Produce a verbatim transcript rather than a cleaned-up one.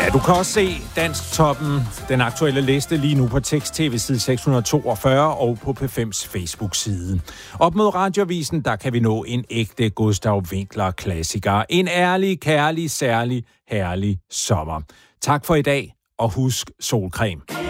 Ja, du kan også se Dansktoppen, den aktuelle liste lige nu på Tekst-T V side seks hundrede toogfyrre og på P fems Facebook-side. Op mod Radioavisen, der kan vi nå en ægte Gustav Winckler-klassiker. En ærlig, kærlig, særlig, herlig sommer. Tak for i dag, og husk solcreme.